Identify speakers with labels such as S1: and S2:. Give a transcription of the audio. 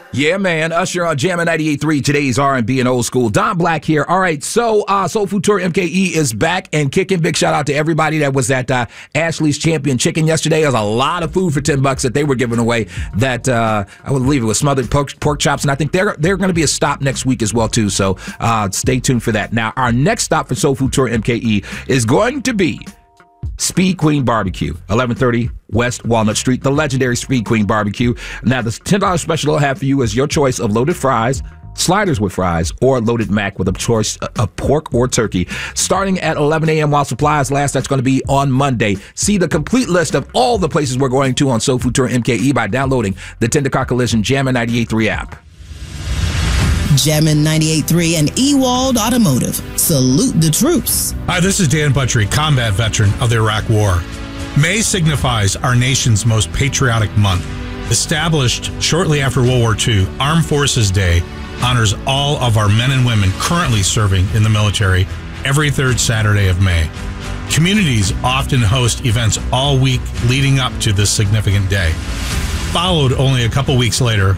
S1: Yeah, man. Usher on Jammin' 98.3, today's R&B and old school. Don Black here. All right, so Soul Food Tour MKE is back and kicking. Big shout out to everybody that was at Ashley's Champion Chicken yesterday. There was a lot of food for $10 that they were giving away. That I believe it was smothered pork chops, and I think they're going to be a stop next week as well too. So stay tuned for that. Now, our next stop for Soul Food Tour MKE is going to be Speed Queen Barbecue, 1130 West Walnut Street, the legendary Speed Queen Barbecue. Now, the $10 special I'll have for you is your choice of loaded fries, sliders with fries, or loaded mac with a choice of pork or turkey. Starting at 11 a.m. while supplies last, that's going to be on Monday. See the complete list of all the places we're going to on Soul Food Tour MKE by downloading the Tender Car Collision Jammin' 98.3 app.
S2: Jammin' 98.3 and Ewald Automotive. Salute the troops.
S3: Hi, this is Dan Buttrey, combat veteran of the Iraq War. May signifies our nation's most patriotic month. Established shortly after World War II, Armed Forces Day honors all of our men and women currently serving in the military every third Saturday of May. Communities often host events all week leading up to this significant day. Followed only a couple weeks later